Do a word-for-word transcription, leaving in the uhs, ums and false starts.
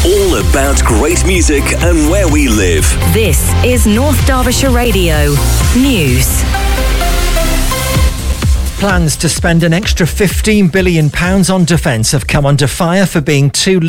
all about great music and where we live. This is North Derbyshire Radio News. Plans to spend an extra fifteen billion pounds on defence have come under fire for being too